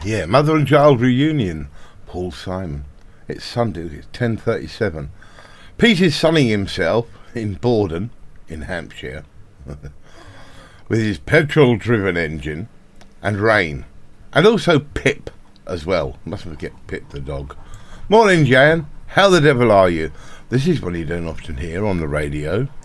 Yeah, mother and child reunion. Paul Simon. It's Sunday. It's 10:37. Pete is sunning himself in Borden, in Hampshire, with his petrol-driven engine, and rain, and also Pip as well. Mustn't forget Pip the dog. Morning, Jan. How the devil are you? This is one you don't often hear on the radio.